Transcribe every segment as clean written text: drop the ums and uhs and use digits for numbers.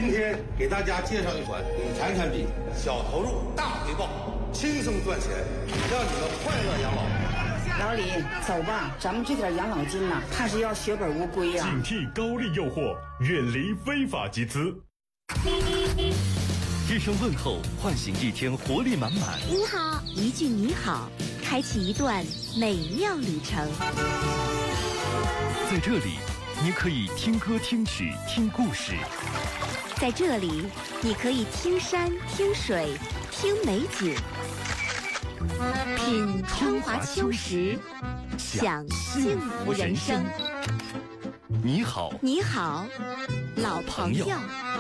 今天给大家介绍一款理财产品，小投入大回报，轻松赚钱，让你们快乐养老。 老李，走吧，咱们这点养老金呐，怕是要血本无归呀。 警惕高利诱惑，远离非法集资。 一声问候，唤醒一天活力满满。 你好，一句你好，开启一段美妙旅程。 在这里，你可以听歌听曲听故事。 在这里，你可以听山听水听美景，品春华秋实，享幸福人生。 你好， 你好，老朋友。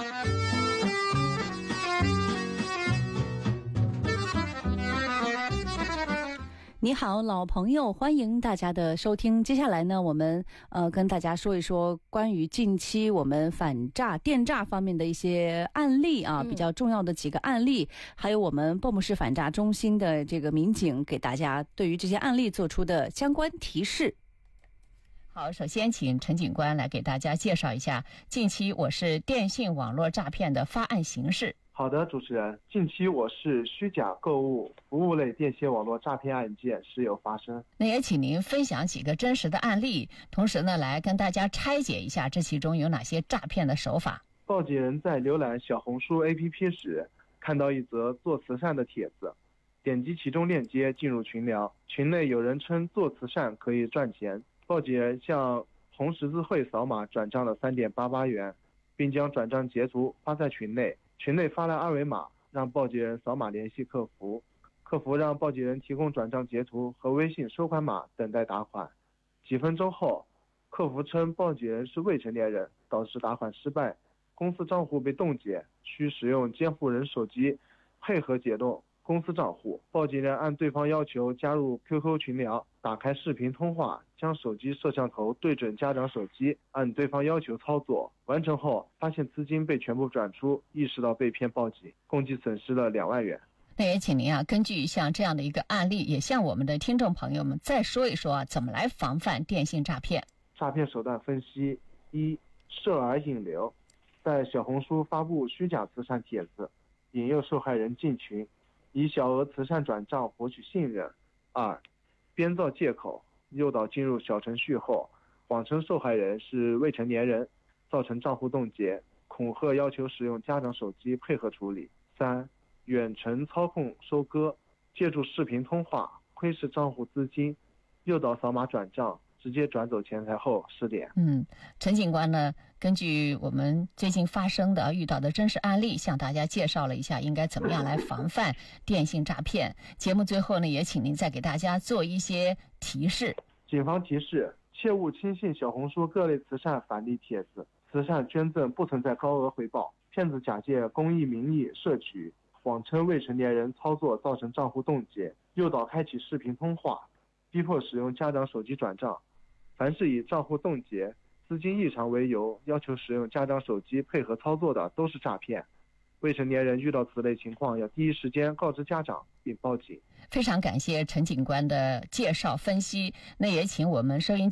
你好，老朋友，欢迎大家的收听。接下来呢，我们跟大家说一说关于近期我们反诈、电诈方面的一些案例啊，比较重要的几个案例，还有我们蚌埠市反诈中心的这个民警给大家对于这些案例做出的相关提示。好，首先请陈警官来给大家介绍一下近期我市电信网络诈骗的发案形势。 好的，主持人，近期我市虚假购物服务类电信网络诈骗案件时有发生。 那也请您分享几个真实的案例，同时呢，来跟大家拆解一下这其中有哪些诈骗的手法。 报警人在浏览小红书 APP 时，看到一则做慈善的帖子，点击其中链接进入群聊，群内有人称做慈善可以赚钱，报警人向红十字会扫码转账了 3.88 元，并将转账截图发在群内。群内发来二维码，让报警人扫码联系客服，客服让报警人提供转账截图和微信收款码，等待打款。几分钟后，客服称报警人是未成年人，导致打款失败，公司账户被冻结，需使用监护人手机配合解冻公司账户。报警人按对方要求加入 QQ 群聊，打开视频通话，将手机摄像头对准家长手机，按对方要求操作。完成后发现资金被全部转出，意识到被骗报警，共计损失了2万元。 那也请您根据像这样的一个案例，也向我们的听众朋友们再说一说怎么来防范电信诈骗。 诈骗手段分析：一、涉饵引流，在小红书发布虚假慈善帖子，引诱受害人进群，以小额慈善转账博取信任；二、编造借口，诱导进入小程序后，谎称受害人是未成年人，造成账户冻结，恐吓要求使用家长手机配合处理；三、远程操控收割，借助视频通话窥视账户资金，诱导扫码转账，直接转走钱财后失联。 陈警官呢，根据我们最近发生的遇到的真实案例，向大家介绍了一下应该怎么样来防范电信诈骗。节目最后呢，也请您再给大家做一些提示。 警方提示：切勿轻信小红书各类慈善返利帖子，慈善捐赠不存在高额回报，骗子假借公益名义摄取，谎称未成年人操作造成账户冻结，诱导开启视频通话，逼迫使用家长手机转账。凡是以账户冻结、资金异常为由，要求使用家长手机配合操作的都是诈骗。未成年人遇到此类情况，要第一时间告知家长并报警。 非常感谢陈警官的介绍分析，那也请我们收音